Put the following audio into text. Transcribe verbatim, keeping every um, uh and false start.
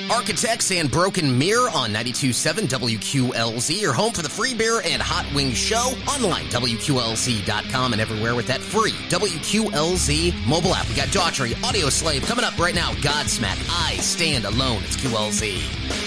Architects and Broken Mirror on ninety-two point seven W Q L Z, your home for the Free Beer and Hot Wings show. Online, W Q L Z dot com, and everywhere with that free W Q L Z mobile app. We got Daughtry, Audio Slave coming up right now. Godsmack, I Stand Alone. It's Q L Z.